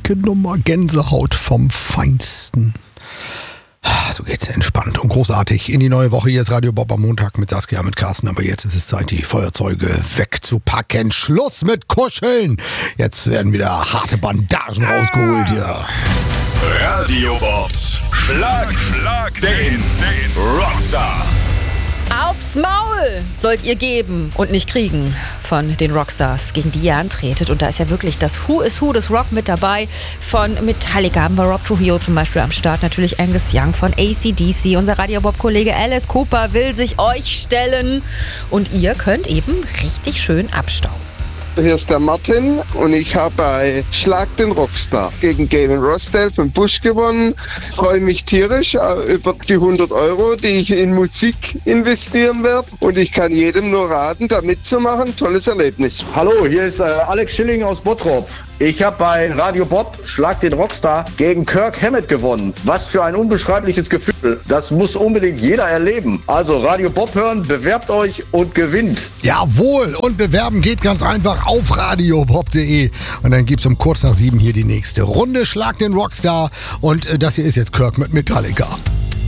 starke Nummer, Gänsehaut vom Feinsten. So geht's entspannt und großartig in die neue Woche. Hier ist Radio Bob am Montag mit Saskia, mit Carsten. Aber jetzt ist es Zeit, die Feuerzeuge wegzupacken. Schluss mit Kuscheln. Jetzt werden wieder harte Bandagen rausgeholt hier. Radio Bob. Schlag den Rockstar. Aufs Maul sollt ihr geben und nicht kriegen von den Rockstars, gegen die ihr antretet. Und da ist ja wirklich das Who is Who des Rock mit dabei. Von Metallica haben wir Rob Trujillo zum Beispiel am Start. Natürlich Angus Young von AC/DC. Unser Radio Bob-Kollege Alice Cooper will sich euch stellen. Und ihr könnt eben richtig schön abstauben. Hier ist der Martin und ich habe bei Schlag den Rockstar gegen Gavin Rossdale von Bush gewonnen. Freue mich tierisch über die 100 Euro, die ich in Musik investieren werde. Und ich kann jedem nur raten, da mitzumachen. Tolles Erlebnis. Hallo, hier ist Alex Schilling aus Bottrop. Ich habe bei Radio Bob Schlag den Rockstar gegen Kirk Hammett gewonnen. Was für ein unbeschreibliches Gefühl. Das muss unbedingt jeder erleben. Also Radio Bob hören, bewerbt euch und gewinnt. Jawohl, und bewerben geht ganz einfach auf radiobob.de. Und dann gibt's um kurz nach 7 hier die nächste Runde. Schlag den Rockstar. Und das hier ist jetzt Kirk mit Metallica.